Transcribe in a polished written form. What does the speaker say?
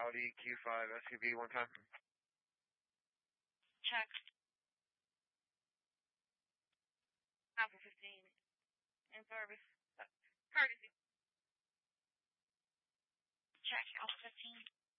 Audi Q5 SUV one time. Check. Alpha 15. In service. Courtesy. Check. Alpha 15.